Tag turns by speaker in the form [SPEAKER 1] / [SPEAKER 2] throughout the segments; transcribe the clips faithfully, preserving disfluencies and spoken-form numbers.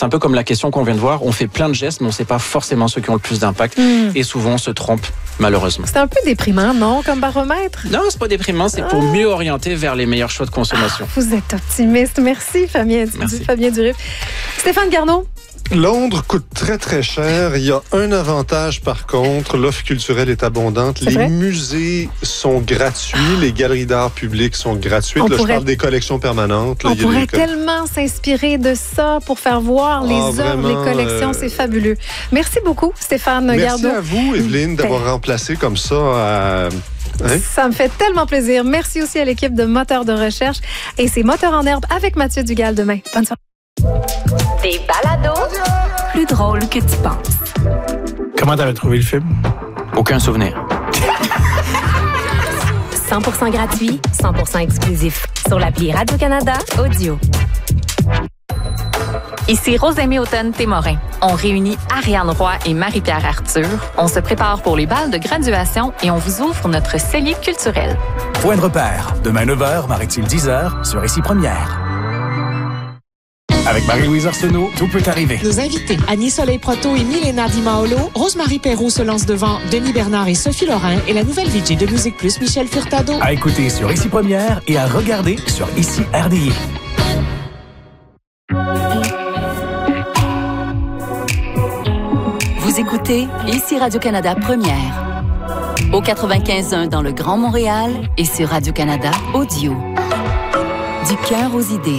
[SPEAKER 1] un peu comme la question qu'on vient de voir. On fait plein de gestes, mais on ne sait pas forcément ceux qui ont le plus d'impact. Mm. Et souvent, on se trompe, malheureusement.
[SPEAKER 2] C'est un peu déprimant, non, comme baromètre?
[SPEAKER 1] Non, c'est pas déprimant. C'est ah. pour mieux orienter vers les meilleurs choix de consommation.
[SPEAKER 2] Ah, vous êtes optimiste. Merci, Fabien,
[SPEAKER 1] Merci.
[SPEAKER 2] Fabien Durif. Stéphane Garneau?
[SPEAKER 3] Londres coûte très, très cher. Il y a un avantage, par contre. L'offre culturelle est abondante.
[SPEAKER 2] C'est
[SPEAKER 3] les
[SPEAKER 2] vrai?
[SPEAKER 3] musées sont gratuits. Ah. Les galeries d'art publiques sont gratuites.
[SPEAKER 2] On
[SPEAKER 3] là,
[SPEAKER 2] pourrait...
[SPEAKER 3] je parle des collections permanentes. Là,
[SPEAKER 2] On
[SPEAKER 3] il y a
[SPEAKER 2] pourrait
[SPEAKER 3] des...
[SPEAKER 2] tellement s'inspirer de ça pour faire voir les
[SPEAKER 3] ah,
[SPEAKER 2] œuvres,
[SPEAKER 3] vraiment,
[SPEAKER 2] les collections. Euh... C'est fabuleux. Merci beaucoup, Stéphane Garneau.
[SPEAKER 3] Merci à vous, Evelyne, d'avoir ben... remplacé comme ça à... Hein?
[SPEAKER 2] Ça me fait tellement plaisir. Merci aussi à l'équipe de Moteurs de recherche. Et c'est Moteurs en herbe avec Mathieu Dugal demain. Bonne soirée.
[SPEAKER 4] Des balados plus drôles que tu penses.
[SPEAKER 5] Comment t'avais trouvé le film?
[SPEAKER 1] Aucun souvenir.
[SPEAKER 4] cent pour cent gratuit, cent pour cent exclusif. Sur l'appli Radio-Canada Audio. Ici Rosemée Automne-Témorin. On réunit Ariane Roy et Marie-Pierre Arthur. On se prépare pour les balles de graduation et on vous ouvre notre cellier culturel.
[SPEAKER 6] Point de repère. Demain neuf heures, Marie-T dix heures, sur Ici Première. Avec Marie-Louise Arsenault, tout peut arriver.
[SPEAKER 7] Nos invités, Annie Soleil-Proto et Milena Di Maolo, Rosemary Perrault se lance devant Denis Bernard et Sophie Lorrain et la nouvelle V J de Musique Plus, Michel Furtado.
[SPEAKER 6] À écouter sur Ici Première et à regarder sur Ici R D I.
[SPEAKER 4] Vous écoutez Ici Radio-Canada Première. Au quatre-vingt-quinze point un dans le Grand Montréal et sur Radio-Canada Audio. Du cœur aux idées.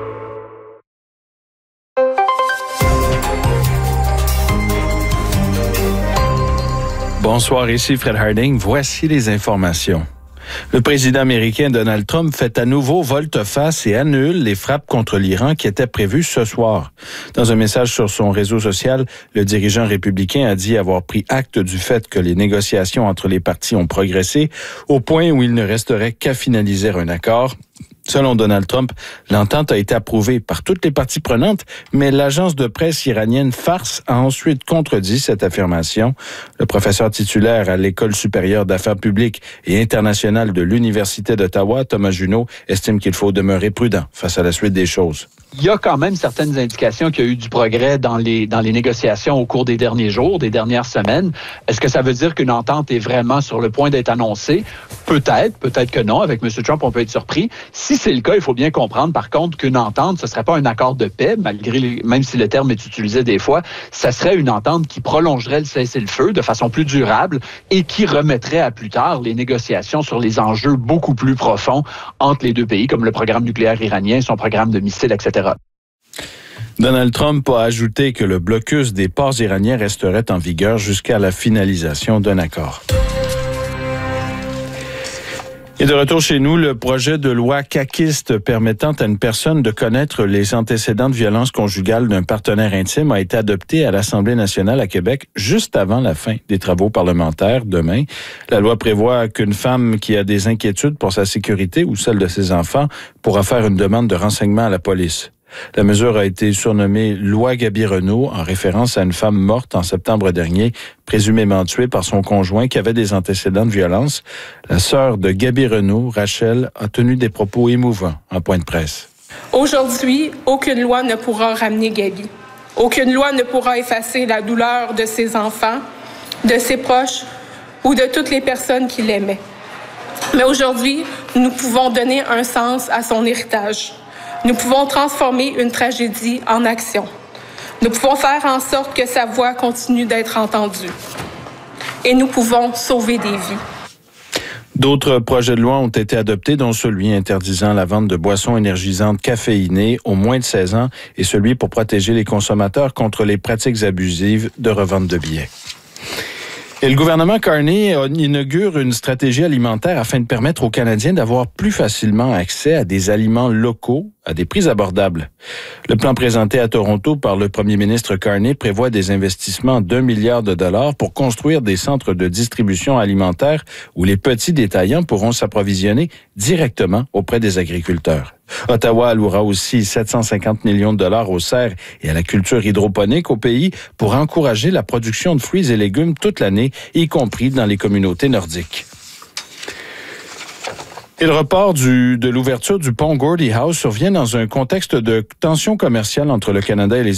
[SPEAKER 8] Bonsoir, ici Fred Harding. Voici les informations. Le président américain Donald Trump fait à nouveau volte-face et annule les frappes contre l'Iran qui étaient prévues ce soir. Dans un message sur son réseau social, le dirigeant républicain a dit avoir pris acte du fait que les négociations entre les parties ont progressé au point où il ne resterait qu'à finaliser un accord. Selon Donald Trump, l'entente a été approuvée par toutes les parties prenantes, mais l'agence de presse iranienne Fars a ensuite contredit cette affirmation. Le professeur titulaire à l'École supérieure d'affaires publiques et internationales de l'Université d'Ottawa, Thomas Junot, estime qu'il faut demeurer prudent face à la suite des choses.
[SPEAKER 9] Il y a quand même certaines indications qu'il y a eu du progrès dans les dans les négociations au cours des derniers jours, des dernières semaines. Est-ce que ça veut dire qu'une entente est vraiment sur le point d'être annoncée? Peut-être, peut-être que non. Avec M. Trump, on peut être surpris. Si c'est le cas, il faut bien comprendre, par contre, qu'une entente, ce ne serait pas un accord de paix, malgré les, même si le terme est utilisé des fois, ça serait une entente qui prolongerait le cessez-le-feu de façon plus durable et qui remettrait à plus tard les négociations sur les enjeux beaucoup plus profonds entre les deux pays, comme le programme nucléaire iranien, son programme de missiles, et cetera.
[SPEAKER 8] Donald Trump a ajouté que le blocus des ports iraniens resterait en vigueur jusqu'à la finalisation d'un accord. Et de retour chez nous, le projet de loi caquiste permettant à une personne de connaître les antécédents de violence conjugale d'un partenaire intime a été adopté à l'Assemblée nationale à Québec juste avant la fin des travaux parlementaires demain. La loi prévoit qu'une femme qui a des inquiétudes pour sa sécurité ou celle de ses enfants pourra faire une demande de renseignement à la police. La mesure a été surnommée Loi Gaby-Renault en référence à une femme morte en septembre dernier, présumément tuée par son conjoint qui avait des antécédents de violence. La sœur de Gaby-Renault, Rachel, a tenu des propos émouvants en point de presse.
[SPEAKER 10] Aujourd'hui, aucune loi ne pourra ramener Gaby. Aucune loi ne pourra effacer la douleur de ses enfants, de ses proches ou de toutes les personnes qui l'aimaient. Mais aujourd'hui, nous pouvons donner un sens à son héritage. Nous pouvons transformer une tragédie en action. Nous pouvons faire en sorte que sa voix continue d'être entendue. Et nous pouvons sauver des vies.
[SPEAKER 8] D'autres projets de loi ont été adoptés, dont celui interdisant la vente de boissons énergisantes caféinées aux moins de seize ans et celui pour protéger les consommateurs contre les pratiques abusives de revente de billets. Et le gouvernement Carney inaugure une stratégie alimentaire afin de permettre aux Canadiens d'avoir plus facilement accès à des aliments locaux à des prix abordables. Le plan présenté à Toronto par le premier ministre Carney prévoit des investissements d'un milliard de dollars pour construire des centres de distribution alimentaire où les petits détaillants pourront s'approvisionner directement auprès des agriculteurs. Ottawa allouera aussi sept cent cinquante millions de dollars aux serres et à la culture hydroponique au pays pour encourager la production de fruits et légumes toute l'année, y compris dans les communautés nordiques. Et le report du, de l'ouverture du pont Gordie Howe survient dans un contexte de tension commerciale entre le Canada et les